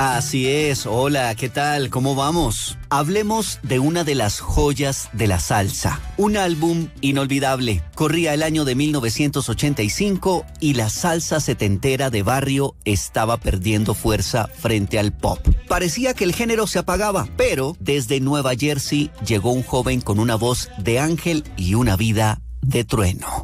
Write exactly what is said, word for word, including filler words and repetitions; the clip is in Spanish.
Así es, hola, ¿qué tal? ¿Cómo vamos? Hablemos de una de las joyas de la salsa, un álbum inolvidable. Corría el año de mil novecientos ochenta y cinco y la salsa setentera de barrio estaba perdiendo fuerza frente al pop. Parecía que el género se apagaba, pero desde Nueva Jersey llegó un joven con una voz de ángel y una vida de trueno.